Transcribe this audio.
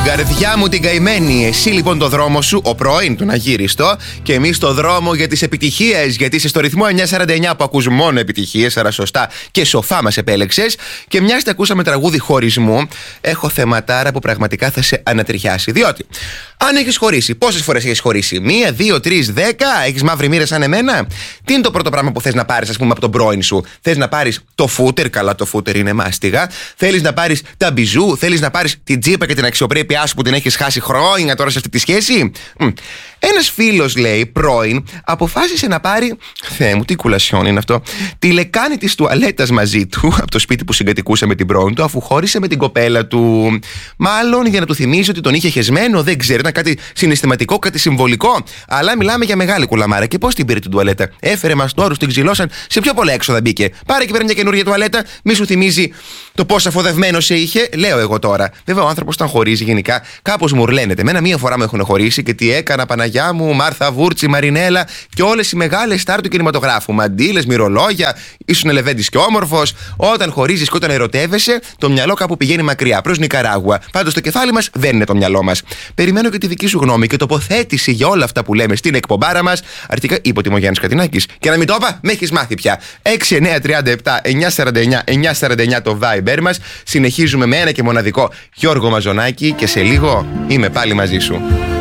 καρδιά μου την καημένη. Εσύ λοιπόν το δρόμο σου, ο πρώην, τον αγύριστο, και εμείς το δρόμο για τις επιτυχίες. Γιατί είσαι στο ρυθμό 949 που ακούς μόνο επιτυχίες, άρα σωστά και σοφά μας επέλεξες. Και μιας και ακούσαμε τραγούδι χωρισμού, έχω θεματάρα που πραγματικά θα σε ανατριχιάσει. Διότι, αν έχεις χωρίσει, πόσες φορές έχεις χωρίσει? 1, 2, 3, 10? Έχεις μαύρη μοίρα σαν εμένα? Τι είναι το πρώτο πράγμα που θες να πάρεις, ας πούμε, από τον πρώην σου? Θες να πάρεις το φούτερ? Καλά, το φούτερ είναι μάστιγα. Θέλεις να πάρεις τα μπιζού? Θέλεις να πάρεις την τζίπα και την αξιοπρέπειά σου που την έχεις χάσει χρόνια τώρα σε αυτή τη σχέση? Ένας φίλος, λέει, πρώην, αποφάσισε να πάρει. Θεέ μου, τι κουλασιόν είναι αυτό. Τη λεκάνη της τουαλέτας μαζί του από το σπίτι που συγκατοικούσε με την πρώην του, αφού χώρισε με την κοπέλα του. Μάλλον για να του θυμίζει ότι τον είχε χεσμένο, δεν ξέρω, ήταν κάτι συναισθηματικό, κάτι συμβολικό. Αλλά μιλάμε για μεγάλη κουλαμάρα. Και πώς την πήρε την τουαλέτα? Έφερε μαστόρους, την ξυλώσαν, σε πιο πολλά έξοδα μπήκε. Πάρε και πέρα μια καινούργια τουαλέτα, μη σου θυμίζει το πόσο αφοδευμένο σε είχε, λέω εγώ τώρα. Βέβαια, ο άνθρωπος όταν χωρίζει γενικά κάπως μουρλαίνεται. Μένα μία φορά με έχουν χωρίσει και τι έκανα, Παναγιά μου, Μάρθα Βούρτσι, Μαρινέλα και όλες οι μεγάλες στάρ του κινηματογράφου. Μαντίλες, μυρολόγια, ήσουν λεβέντης και όμορφος. Όταν χωρίζεις και όταν ερωτεύεσαι, το μυαλό κάπου πηγαίνει μακριά, προς Νικαράγουα. Πάντως το κεφάλι μας δεν είναι το μυαλό μας. Περιμένω και τη δική σου γνώμη και τοποθέτηση για όλα αυτά που λέμε στην εκπομπάρα μας. Αρτικά υποτιμώ Γιάννης Κατινάκης. Και να μην το είπα, με έχεις μάθει πια. 6937 949 949 το Viber μας. Συνεχίζουμε με ένα και μοναδικό Γιώργο Μαζονάκη και σε λίγο είμαι πάλι μαζί σου.